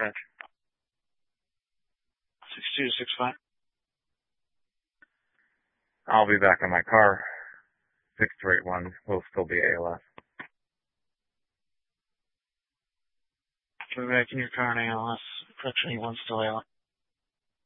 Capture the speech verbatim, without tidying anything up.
Correct. six two six five. I'll be back in my car. six two eight one will still be A L S. You're back in your car in A L S. Correction, eight one still A L S.